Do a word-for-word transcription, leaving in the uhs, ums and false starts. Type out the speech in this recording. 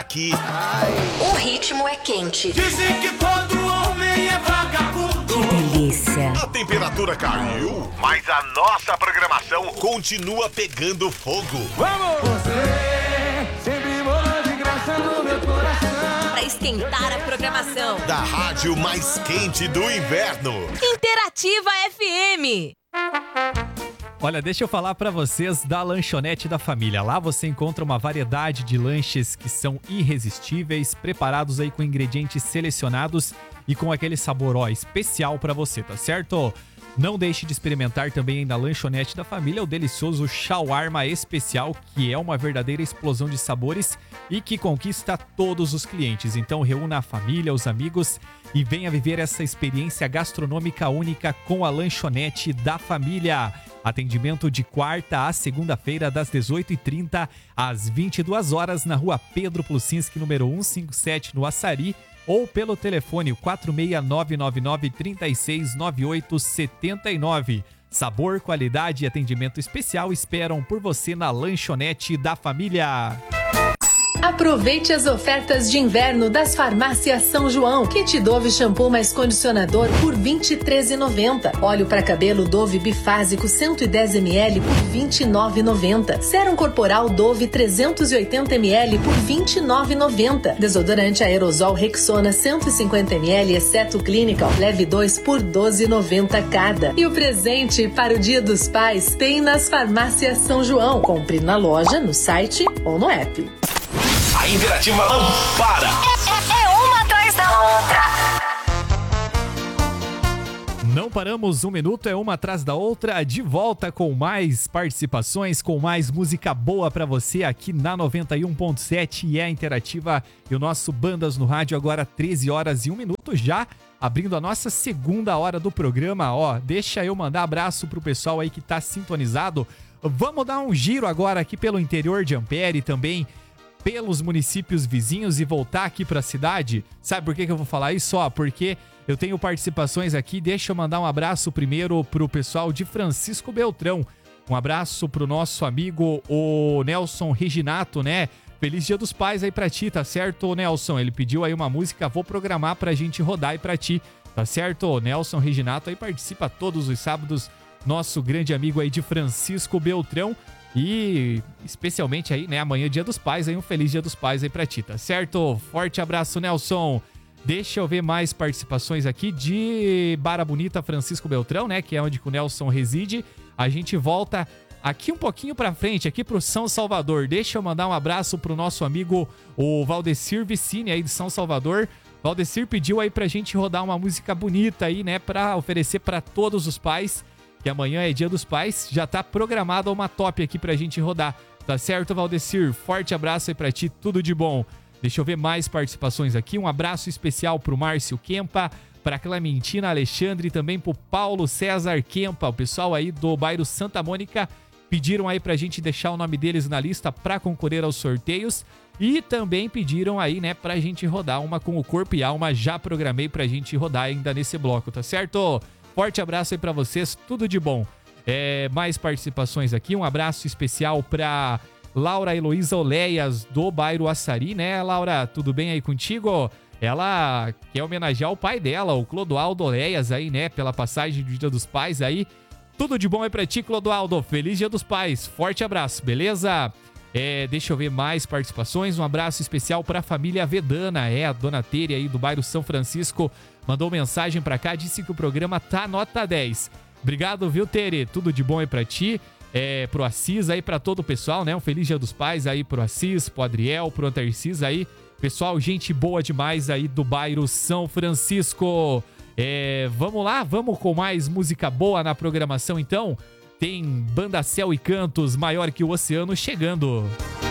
aqui. O ritmo é quente. Dizem que todo homem é vagabundo. Que delícia. A temperatura caiu, mas a nossa programação continua pegando fogo. Vamos! Você sempre morou de graça no meu coração. Pra esquentar a programação Da rádio mais quente do inverno. Interativa F M. Olha, deixa eu falar pra vocês da Lanchonete da Família. Lá você encontra uma variedade de lanches que são irresistíveis, preparados aí com ingredientes selecionados e com aquele sabor, ó, especial pra você, tá certo? Não deixe de experimentar também aí na Lanchonete da Família o delicioso shawarma especial, que é uma verdadeira explosão de sabores e que conquista todos os clientes. Então reúna a família, os amigos e venha viver essa experiência gastronômica única com a Lanchonete da Família. Atendimento de quarta a segunda-feira, das dezoito e trinta às vinte e duas horas, na rua Pedro Plucinski, número cento e cinquenta e sete, no Açari, ou pelo telefone quatro seis nove nove nove, três seis nove oito sete nove. Sabor, qualidade e atendimento especial esperam por você na Lanchonete da Família. Aproveite as ofertas de inverno das Farmácias São João. Kit Dove shampoo mais condicionador por vinte e três reais e noventa centavos. Óleo para cabelo Dove bifásico cento e dez mililitros por vinte e nove reais e noventa centavos. Sérum corporal Dove trezentos e oitenta mililitros por vinte e nove reais e noventa centavos. Desodorante aerosol Rexona cento e cinquenta mililitros exceto Clinical. Leve dois por doze reais e noventa centavos cada. E o presente para o Dia dos Pais tem nas Farmácias São João. Compre na loja, no site ou no app. A Interativa não para. É, é, é uma atrás da outra. Não paramos, um minuto é uma atrás da outra, de volta com mais participações, com mais música boa pra você aqui na noventa e um ponto sete e é a Interativa e o nosso Bandas no Rádio agora treze horas e um minuto já, abrindo a nossa segunda hora do programa. Ó, deixa eu mandar abraço pro pessoal aí que tá sintonizado. Vamos dar um giro agora aqui pelo interior de Ampere e também pelos municípios vizinhos e voltar aqui para a cidade. Sabe por que que eu vou falar isso? Ó, porque eu tenho participações aqui. Deixa eu mandar um abraço primeiro pro pessoal de Francisco Beltrão. Um abraço pro nosso amigo, o Nelson Reginato, né? Feliz Dia dos Pais aí pra ti, tá certo, Nelson? Ele pediu aí uma música, vou programar pra gente rodar aí pra ti, tá certo? O Nelson Reginato aí participa todos os sábados, nosso grande amigo aí de Francisco Beltrão. E especialmente aí, né, amanhã Dia dos Pais, aí um feliz Dia dos Pais aí pra ti, tá certo? Forte abraço, Nelson. Deixa eu ver mais participações aqui de Barra Bonita, Francisco Beltrão, né, que é onde o Nelson reside. A gente volta aqui um pouquinho pra frente, aqui pro São Salvador. Deixa eu mandar um abraço pro nosso amigo, o Valdecir Vicini aí de São Salvador. Valdecir pediu aí pra gente rodar uma música bonita aí, né, pra oferecer pra todos os pais, que amanhã é Dia dos Pais, já tá programada uma top aqui pra gente rodar. Tá certo, Valdecir? Forte abraço aí pra ti, tudo de bom. Deixa eu ver mais participações aqui. Um abraço especial pro Márcio Kempa, pra Clementina Alexandre e também pro Paulo César Kempa. O pessoal aí do bairro Santa Mônica pediram aí pra gente deixar o nome deles na lista pra concorrer aos sorteios. E também pediram aí, né, pra gente rodar uma com o Corpo e Alma. Já programei pra gente rodar ainda nesse bloco, tá certo? Forte abraço aí pra vocês, tudo de bom. É, mais participações aqui, um abraço especial pra Laura Heloísa Oleias, do bairro Açari, né, Laura? Tudo bem aí contigo? Ela quer homenagear o pai dela, o Clodoaldo Oleias aí, né, pela passagem do Dia dos Pais aí. Tudo de bom aí pra ti, Clodoaldo. Feliz Dia dos Pais. Forte abraço, beleza? É, deixa eu ver mais participações. Um abraço especial pra família Vedana, é a dona Tere aí do bairro São Francisco. Mandou mensagem pra cá, disse que o programa tá nota dez. Obrigado, viu, Tere? Tudo de bom aí pra ti. É, pro Assis aí, pra todo o pessoal, né? Um feliz Dia dos Pais aí pro Assis, pro Adriel, pro Antarcis aí. Pessoal, gente boa demais aí do bairro São Francisco. É, vamos lá, vamos com mais música boa na programação então. Tem Banda Céu e Cantos, Maior que o Oceano chegando.